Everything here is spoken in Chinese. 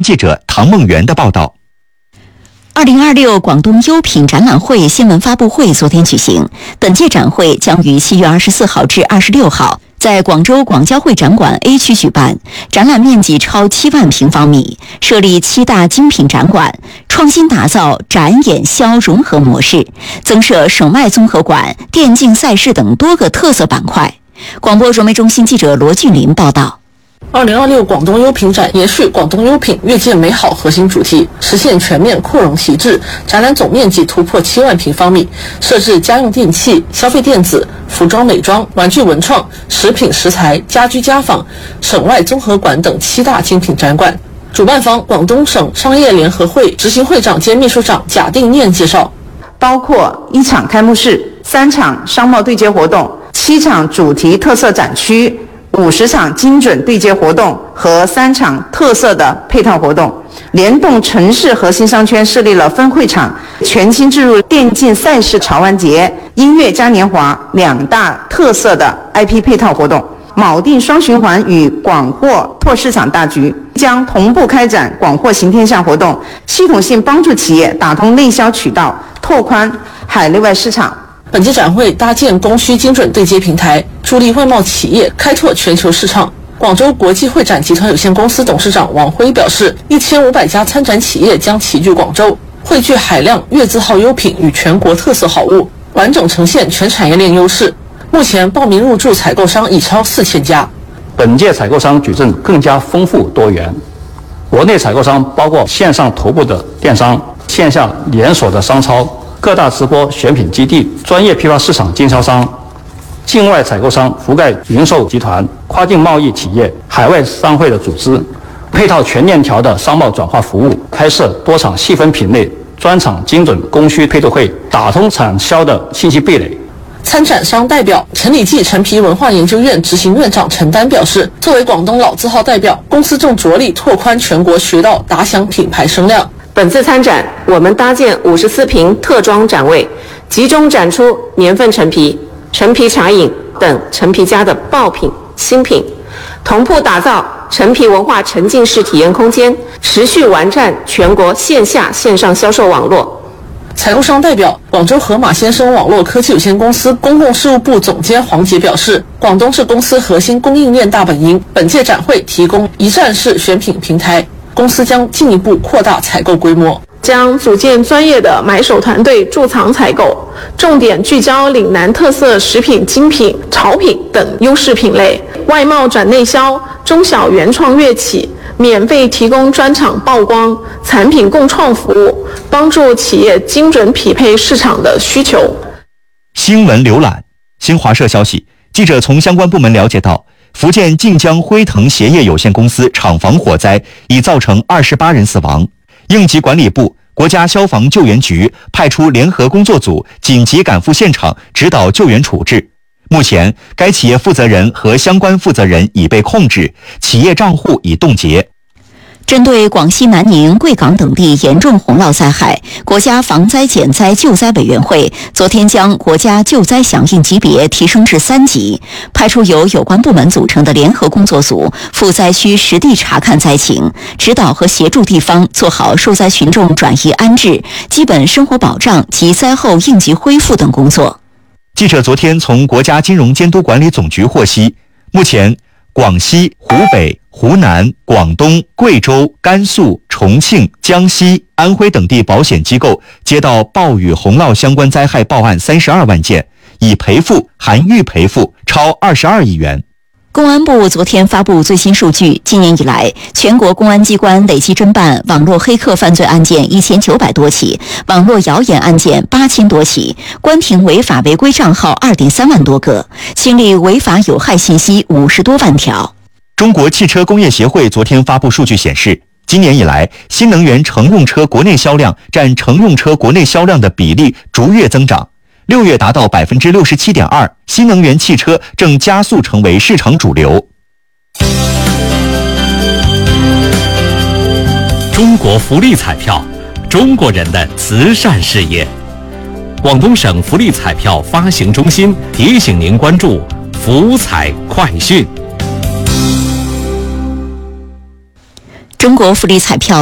记者唐梦圆的报道。 2026广东优品展览会新闻发布会昨天举行，本届展会将于7月24号至26号在广州广交会展馆 A 区举办，展览面积超7万平方米，设立7大精品展馆，创新打造展演销融合模式，增设省外综合馆、电竞赛事等多个特色板块。广播传媒中心记者罗俊林报道。 2026广东优品展延续广东优品越见美好核心主题，实现全面扩容提质。展览总面积突破7万平方米，设置家用电器、消费电子、服装美妆、玩具文创、食品食材、家居家纺、省外综合馆等7大精品展馆。主办方广东省商业联合会执行会长兼秘书长贾定念介绍， 包括1场开幕式、3场商贸对接活动、7场主题特色展区、50场精准对接活动和3场特色的配套活动，联动城市核心商圈设立了分会场，全新置入电竞赛事潮玩节、音乐嘉年华2大特色的 IP 配套活动，铆定双循环与广货拓市场大局，将同步开展广货行天下活动，系统性帮助企业打通内销渠道，拓宽海内外市场。 本届展会搭建供需精准对接平台，助力外贸企业开拓全球市场。广州国际会展集团有限公司董事长王辉表示，1500家参展企业将齐聚广州，汇聚海量粤字号优品与全国特色好物，完整呈现全产业链优势。目前报名入驻采购商已超4000家。 本届采购商矩阵更加丰富多元，国内采购商包括线上头部的电商、线下连锁的商超、各大直播选品基地、专业批发市场经销商、境外采购商覆盖零售集团、跨境贸易企业、海外商会的组织，配套全链条的商贸转化服务，开设多场细分品类专场精准供需配对会，打通产销的信息壁垒。 参展商代表陈李济陈皮文化研究院执行院长陈丹表示，作为广东老字号代表，公司正着力拓宽全国渠道，打响品牌声量。 本次参展，我们搭建54平特装展位，集中展出年份陈皮、陈皮茶饮等陈皮家的爆品、新品，同步打造陈皮文化沉浸式体验空间，持续完善全国线下线上销售网络。 采购商代表广州河马先生网络科技有限公司公共事务部总监黄杰表示，广东是公司核心供应链大本营，本届展会提供一站式选品平台，公司将进一步扩大采购规模， 将组建专业的买手团队驻藏采购，重点聚焦岭南特色食品、精品、潮品等优势品类，外贸转内销，中小原创跃起，免费提供专场曝光、产品共创服务，帮助企业精准匹配市场的需求。 新闻浏览，新华社消息，记者从相关部门了解到，福建晋江辉腾鞋业有限公司厂房火灾已造成28人死亡，应急管理部、国家消防救援局派出联合工作组紧急赶赴现场指导救援处置。目前，该企业负责人和相关负责人已被控制，企业账户已冻结。 针对广西南宁、贵港等地严重洪涝灾害，国家防灾减灾救灾委员会昨天将国家救灾响应级别提升至3级，派出由有关部门组成的联合工作组赴灾区实地查看灾情，指导和协助地方做好受灾群众转移安置、基本生活保障及灾后应急恢复等工作。 记者昨天从国家金融监督管理总局获悉，目前广西、湖北、湖南、广东、贵州、甘肃、重庆、江西、安徽等地保险机构接到暴雨洪涝相关灾害报案32万件，已赔付含预赔付超22亿元。 公安部昨天发布最新数据，今年以来，全国公安机关累计侦办网络黑客犯罪案件1900多起，网络谣言案件8000多起，关停违法违规账号2.3万多个，清理违法有害信息50多万条。 中国汽车工业协会昨天发布数据显示，今年以来，新能源乘用车国内销量占乘用车国内销量的比例逐月增长，6月达到67.2%，新能源汽车正加速成为市场主流。 中国福利彩票，中国人的慈善事业。广东省福利彩票发行中心提醒您关注福彩快讯。 中国福利彩票